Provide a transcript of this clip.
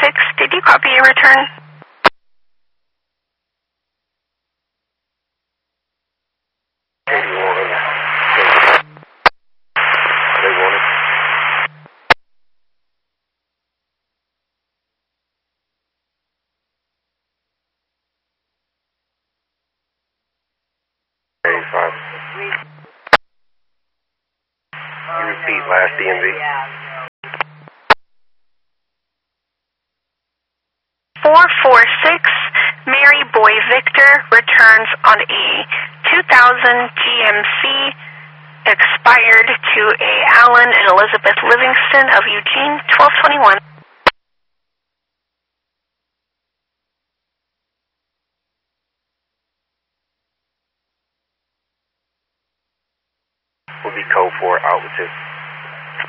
did you copy a return? You repeat last DMV. 446 Mary Boy Victor returns on a 2000 GMC expired to a Alan and Elizabeth Livingston of Eugene, 1221. Will be code 4 altitude.